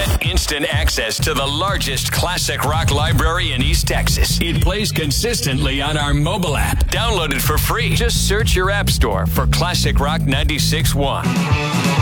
Get instant access to the largest classic rock library in East Texas. It plays consistently on our mobile app. Download it for free. Just search your app store for Classic Rock 96.1.